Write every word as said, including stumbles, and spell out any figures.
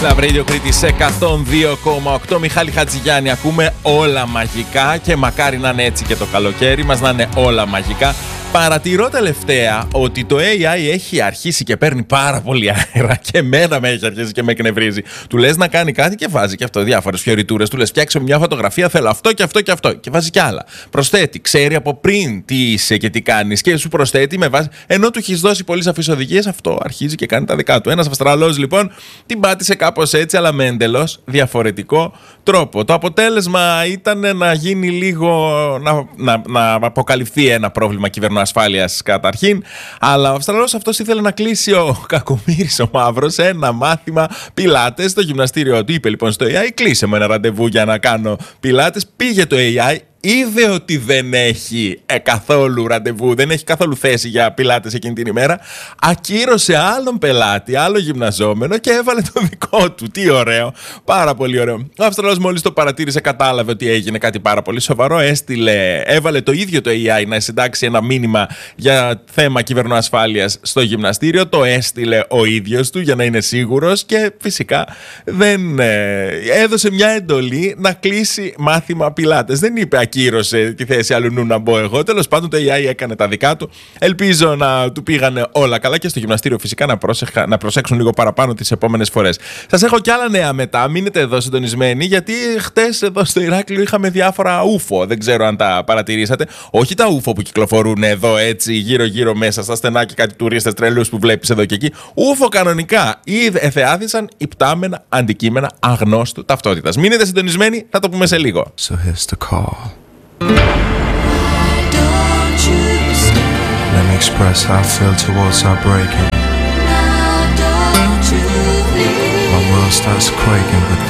Love Radio Κρήτης εκατόν δύο κόμμα οκτώ. Μιχάλη Χατζηγιάννη, ακούμε όλα μαγικά και μακάρι να είναι έτσι και το καλοκαίρι μας, να είναι όλα μαγικά. Παρατηρώ τελευταία ότι το έι άι έχει αρχίσει και παίρνει πάρα πολύ αέρα και εμένα με έχει αρχίσει και με εκνευρίζει. Του λες να κάνει κάτι και βάζει και αυτό διάφορες φιωριτούρες. Του λες φτιάξε μια φωτογραφία, θέλω αυτό και αυτό και αυτό. Και βάζει κι άλλα. Προσθέτει, ξέρει από πριν τι είσαι και τι κάνεις και σου προσθέτει με βάση. Ενώ του έχει δώσει πολύ σαφείς οδηγίες, αυτό αρχίζει και κάνει τα δικά του. Ένας Αυστραλός λοιπόν την πάτησε κάπως έτσι, αλλά με εντελώς διαφορετικό τρόπο. Το αποτέλεσμα ήταν να γίνει λίγο. να, να, να αποκαλυφθεί ένα πρόβλημα κυβερνοασφάλειας καταρχήν, αλλά ο Αυστραλός αυτός ήθελε να κλείσει ο κακομοίρης ο μαύρος ένα μάθημα πιλάτες στο γυμναστήριό του. Είπε λοιπόν στο έι άι, κλείσε μου ένα ραντεβού για να κάνω πιλάτες. Πήγε το έι άι, είδε ότι δεν έχει ε, καθόλου ραντεβού, δεν έχει καθόλου θέση για πιλάτες εκείνη την ημέρα. Ακύρωσε άλλον πελάτη, άλλο γυμναζόμενο και έβαλε το δικό του. Τι ωραίο, πάρα πολύ ωραίο. Ο Αυστραλός μόλις το παρατήρησε, κατάλαβε ότι έγινε κάτι πάρα πολύ σοβαρό. Έστειλε, έβαλε το ίδιο το έι άι να συντάξει ένα μήνυμα για θέμα κυβερνοασφάλειας στο γυμναστήριο. Το έστειλε ο ίδιος του για να είναι σίγουρος και φυσικά δεν ε, έδωσε μια εντολή να κλείσει μάθημα πιλάτες. Δεν είπε ακύρωσε τη θέση αλλού να μπω εγώ. Τέλος πάντων το έι άι έκανε τα δικά του. Ελπίζω να του πήγανε όλα καλά και στο γυμναστήριο φυσικά να, πρόσεχα, να προσέξουν λίγο παραπάνω τις επόμενες φορές. Σας έχω κι άλλα νέα μετά. Μείνετε εδώ συντονισμένοι, γιατί χτες εδώ στο Ηράκλειο είχαμε διάφορα ούφο. Δεν ξέρω αν τα παρατηρήσατε. Όχι τα ούφο που κυκλοφορούν εδώ έτσι γύρω-γύρω μέσα στα στενά και κάτι τουρίστες τρελούς που βλέπεις εδώ και εκεί. Ούφο κανονικά. Ήδη εθεάθησαν υπτάμενα αντικείμενα αγνώστου ταυτότητας. Μείνετε συντονισμένοι, θα το πούμε σε λίγο. So here's the call. Let me express how I feel towards our breaking. My world starts quaking with